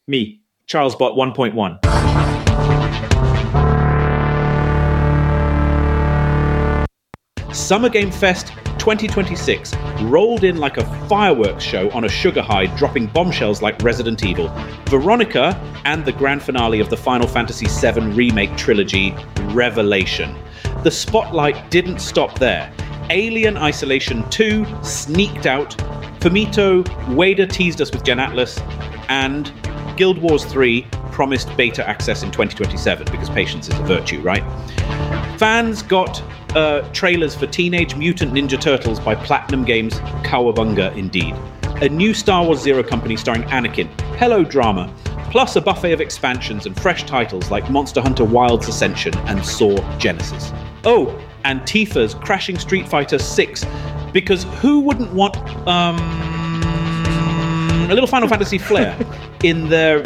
Me, CharlesBot 1.1. Summer Game Fest 2026 rolled in like a fireworks show on a sugar high, dropping bombshells like Resident Evil, Veronica, and the grand finale of the Final Fantasy VII Remake trilogy, Revelation. The spotlight didn't stop there. Alien Isolation 2 sneaked out, Fumito Ueda teased us with Gen Atlas, and Guild Wars 3 promised beta access in 2027, because patience is a virtue, right? Fans got trailers for Teenage Mutant Ninja Turtles by Platinum Games, Cowabunga indeed. A new Star Wars Zero company starring Anakin, Hello Drama, plus a buffet of expansions and fresh titles like Monster Hunter Wilds Ascension and Saw Genesis. Oh, and Tifa's crashing Street Fighter 6, because who wouldn't want a little Final Fantasy flair in their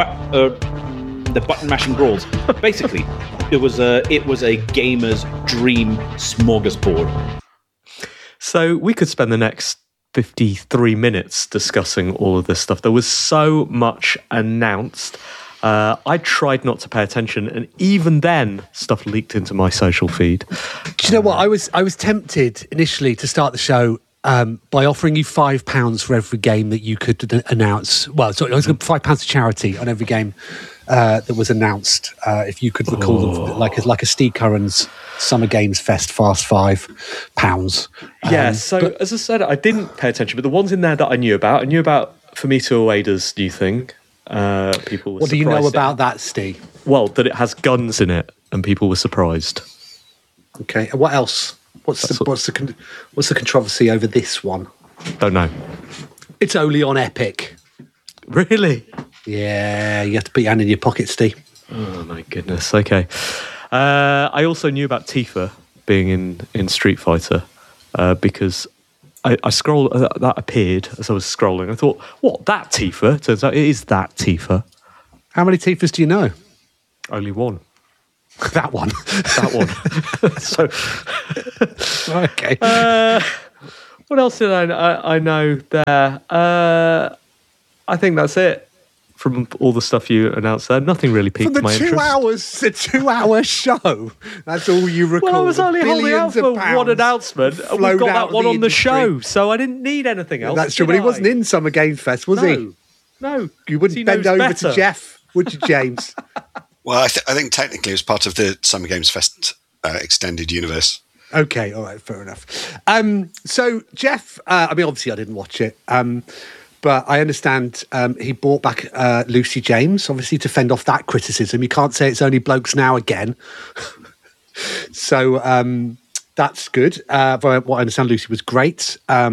the button mashing brawls? Basically, it was a gamer's dream smorgasbord. So we could spend the next 53 minutes discussing all of this stuff. There was so much announced. I tried not to pay attention, and even then, stuff leaked into my social feed. Do you know what? I was tempted initially to start the show by offering you £5 for every game that you could announce. Well, sorry, I was going to £5 to charity on every game that was announced. If you could recall them, like a Steve Curran's Summer Games Fest Fast £5. Yeah. So as I said, I didn't pay attention, but the ones in there that I knew about Fumito Ueda's new thing. People were what do you know about that, Steve? Well, that it has guns in it, and people were surprised. Okay, and what else? What's the controversy over this one? Don't know. It's only on Epic. Really? Yeah, you have to put your hand in your pocket, Steve. Oh my goodness. Okay. I also knew about Tifa being in Street Fighter because I scrolled. That appeared as I was scrolling. I thought, what, that Tifa? Turns out it is that Tifa. How many Tifas do you know? Only one. That one. That one. So, okay. What else did I know there? I think that's it. From all the stuff you announced there, nothing really piqued my interest. The 2-hour show. That's all you recall. Well, I was only holding out for one announcement, and we've got that one on the show, so I didn't need anything else. That's true, but he wasn't in Summer Games Fest, was he? No. You wouldn't bend over to Jeff, would you, James? Well, I think technically it was part of the Summer Games Fest extended universe. Okay, all right, fair enough. So, Jeff, obviously I didn't watch it, but I understand he brought back Lucy James, obviously, to fend off that criticism. You can't say it's only blokes now again. So that's good. From what I understand, Lucy was great.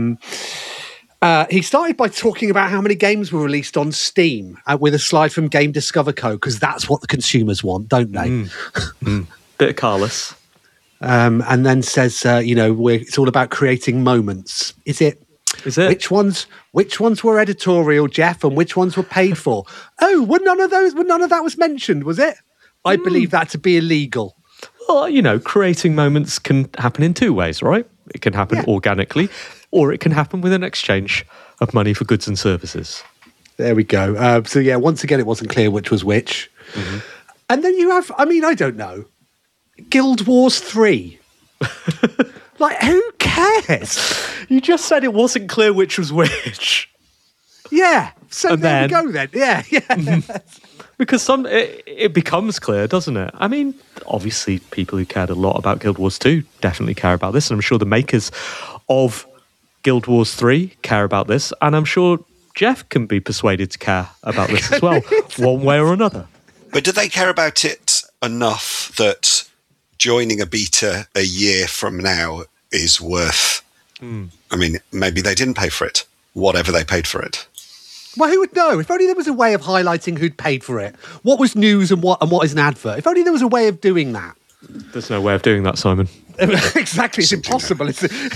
He started by talking about how many games were released on Steam with a slide from Game Discover Code, because that's what the consumers want, don't they? Bit of Carlos. And then says, it's all about creating moments. Is it? Which ones were editorial, Jeff, and which ones were paid for? Oh, none of that was mentioned, was it? I believe that to be illegal. Well, creating moments can happen in two ways, right? It can happen organically, or it can happen with an exchange of money for goods and services. There we go. Once again, it wasn't clear which was which. Mm-hmm. And then you have, I don't know, Guild Wars 3. Like, who cares? You just said it wasn't clear which was which. Yeah. So and there we go then. Yeah. Because it becomes clear, doesn't it? I mean, obviously, people who cared a lot about Guild Wars 2 definitely care about this. And I'm sure the makers of Guild Wars 3 care about this. And I'm sure Jeff can be persuaded to care about this as well, one way or another. But do they care about it enough that joining a beta a year from now is worth... I mean, maybe they didn't pay for it, whatever they paid for it. Well, who would know? If only there was a way of highlighting who'd paid for it. What was news and what is an advert? If only there was a way of doing that. There's no way of doing that, Simon. Exactly, it's impossible.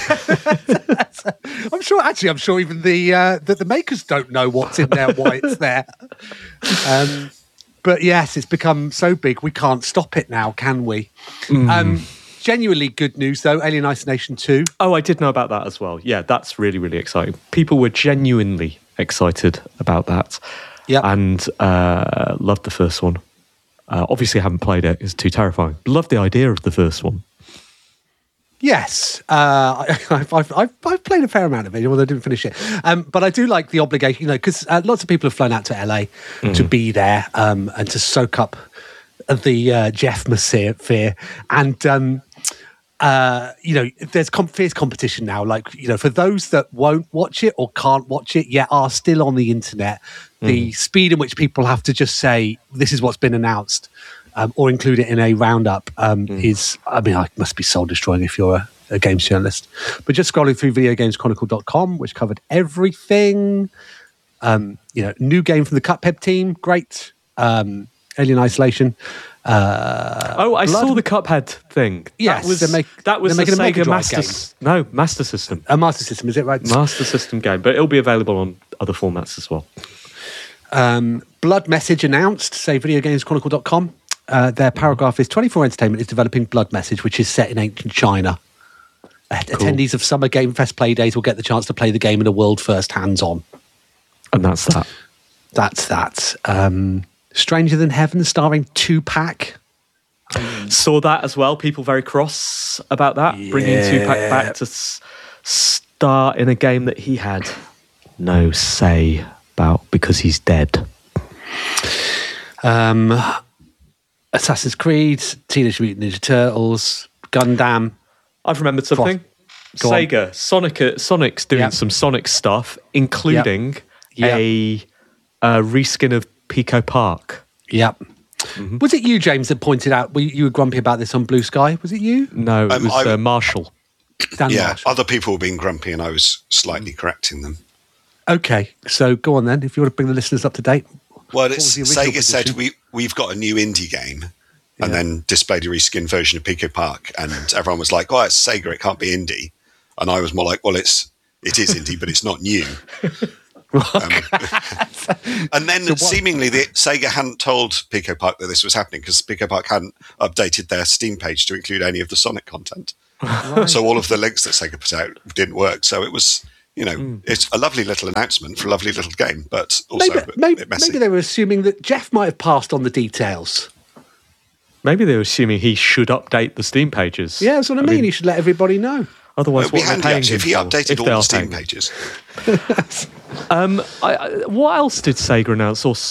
I'm sure even the makers don't know what's in there, why it's there. But yes, it's become so big we can't stop it now, can we? Genuinely good news, though, Alien Isolation 2. Oh, I did know about that as well. Yeah, that's really, really exciting. People were genuinely excited about that. Yeah. And loved the first one. Obviously, I haven't played it. It's too terrifying. Loved the idea of the first one. Yes, I've played a fair amount of it, although I didn't finish it. But I do like the obligation, because lots of people have flown out to LA to be there and to soak up the Jeff-mosphere. And, there's fierce competition now. For those that won't watch it or can't watch it yet are still on the internet, the speed in which people have to just say, this is what's been announced, or include it in a roundup is, I must be soul destroying if you're a games journalist. But just scrolling through videogameschronicle.com, which covered everything. New game from the Cuphead team, great. Alien Isolation. I saw the Cuphead thing. Yes, that was a Sega Master System. A Master System, is it right? Master System game, but it'll be available on other formats as well. Blood Message announced, say videogameschronicle.com. Their paragraph is 24 Entertainment is developing Blood Message, which is set in ancient China. Cool. Attendees of Summer Game Fest Play Days will get the chance to play the game in a world first, hands-on. And that's that. That's that. Stranger Than Heaven, starring Tupac. Saw that as well. People very cross about that. Yeah. Bringing Tupac back to star in a game that he had no say about because he's dead. Assassin's Creed, Teenage Mutant Ninja Turtles, Gundam. I've remembered something. Sega, Sonic's doing some Sonic stuff, including a reskin of Pico Park. Yep. Mm-hmm. Was it you, James, that pointed out, you were grumpy about this on Blue Sky? Was it you? No, it was Marshall. Marshall. Other people were being grumpy and I was slightly correcting them. Okay, so go on then, if you want to bring the listeners up to date. Well, Sega said we've got a new indie game and then displayed a reskinned version of Pico Park, and everyone was like, oh, it's Sega, it can't be indie. And I was more like, well, it is indie, but it's not new. And then seemingly Sega hadn't told Pico Park that this was happening because Pico Park hadn't updated their Steam page to include any of the Sonic content. Right. So all of the links that Sega put out didn't work. So it was, it's a lovely little announcement for a lovely little game, but also a bit messy. Maybe they were assuming that Jeff might have passed on the details. Maybe they were assuming he should update the Steam pages. Yeah, that's what I mean. He should let everybody know. Otherwise, what are they paying him if he updated all the Steam pages. What else did Sega announce? Or